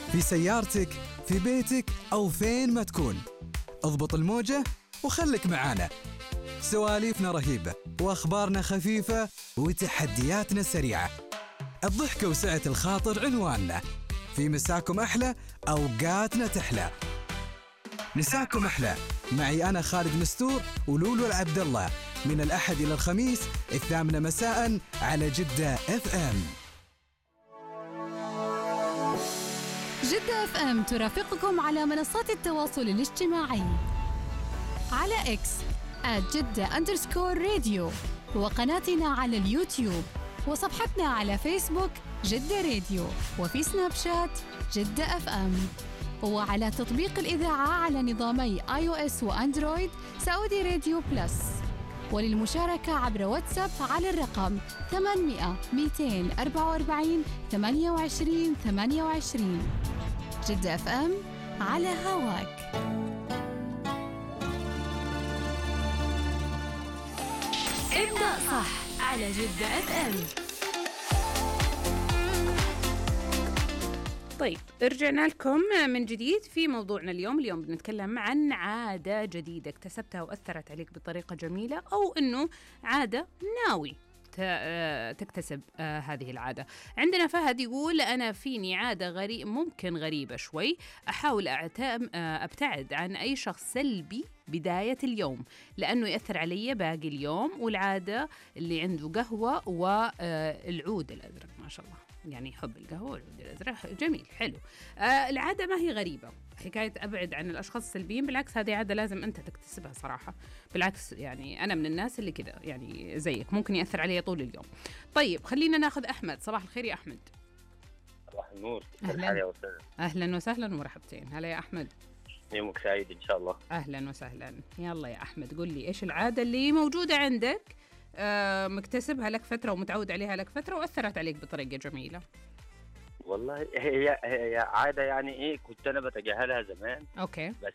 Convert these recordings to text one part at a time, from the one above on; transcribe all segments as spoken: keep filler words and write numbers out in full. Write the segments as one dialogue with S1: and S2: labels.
S1: في سيارتك، في بيتك أو فين ما تكون. اضبط الموجة وخلك معانا. سواليفنا رهيبة وأخبارنا خفيفة وتحدياتنا سريعة. الضحكة وسعة الخاطر عنواننا. في مساكم أحلى، أوقاتنا تحلى. مساكم أحلى معي أنا خالد مستور ولولو العبد الله، من الأحد إلى الخميس الثامنة مساء على جدة اف ام.
S2: جدة اف ام ترافقكم على منصات التواصل الاجتماعي على اكس آت جدة أندرسكور راديو، وقناتنا على اليوتيوب، وصفحتنا على فيسبوك جدة راديو، وفي سناب شات جدة اف ام، وعلى تطبيق الإذاعة على نظامي آي أو إس وأندرويد سعودي راديو بلس. وللمشاركة عبر واتساب على الرقم ثمانمئة مئتين وأربعة وأربعين ثمانية وعشرين ثمانية وعشرين. جدة اف ام على هواك. ابدأ صح على جدة اف ام.
S3: طيب رجعنا لكم من جديد في موضوعنا اليوم. اليوم بنتكلم عن عادة جديدة اكتسبتها وأثرت عليك بطريقة جميلة، أو أنه عادة ناوي تكتسب هذه العادة. عندنا فهد يقول أنا فيني عادة غريب ممكن غريبة شوي، أحاول أبتعد عن أي شخص سلبي بداية اليوم لأنه يأثر علي باقي اليوم. والعادة اللي عنده قهوة والعود الأزرق، ما شاء الله، يعني حب القهوة والعود الأزرق جميل حلو. آه العادة ما هي غريبة، حكاية أبعد عن الأشخاص السلبيين، بالعكس هذه عادة لازم أنت تكتسبها صراحة. بالعكس يعني أنا من الناس اللي كده يعني زيك ممكن يأثر علي طول اليوم. طيب خلينا ناخذ أحمد. صباح الخير يا أحمد.
S4: صباح النور.
S3: أهلا أهلا وسهلا ومرحبتين. هلا يا أحمد،
S4: يومك سعيد إن شاء الله.
S3: أهلا وسهلا. يلا يا أحمد قل لي إيش العادة اللي موجودة عندك آه مكتسبها لك فترة ومتعود عليها لك فترة وأثرت عليك بطريقة جميلة.
S4: والله هي هي عادة يعني إيه كنت أنا بتجاهلها زمان.
S3: أوكي.
S4: بس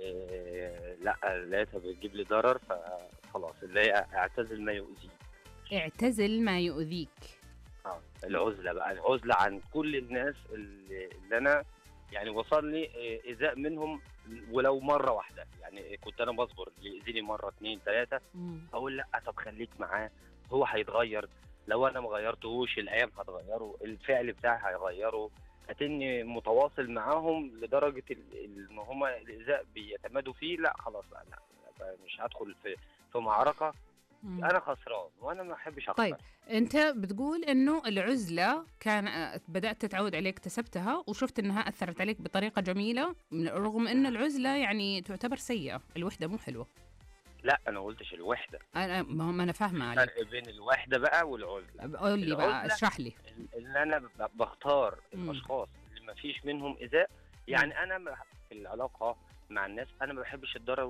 S4: إيه لا لقيتها بتجيب لي ضرر، فخلاص اللي هي اعتزل ما يؤذيك.
S3: اعتزل ما يؤذيك.
S4: اه العزلة بقى، العزلة عن كل الناس اللي, اللي أنا يعني وصل لي إيذاء منهم ولو مرة واحدة. يعني كنت أنا بصبر اللي يأذيني مرة اثنين ثلاثة، أقول لأ طب خليك معاه هو هيتغير، لو أنا مغيرتهوش الأيام هتغيره، الفعل بتاعي هيغيره. أتني متواصل معاهم لدرجة إن هما الإيذاء بيتمادوا فيه، لأ خلاص بقى لأ مش هدخل في في معركة مم. أنا خسران وأنا ما أحبش أخسر.
S3: طيب أنت بتقول إنه العزلة كان بدأت تتعود عليك، اكتسبتها وشفت إنها أثرت عليك بطريقة جميلة، رغم إن العزلة يعني تعتبر سيئة، الوحدة مو حلوة.
S4: لا أنا قلتش الوحدة،
S3: أنا ما أنا فاهمة عليك.
S4: الفرق بين الوحدة بقى والعزلة.
S3: قول لي بقى، اشرح لي.
S4: اللي أنا بختار الأشخاص اللي ما فيش منهم إيذاء. يعني أنا في العلاقة مع الناس أنا ما بحبش الضرر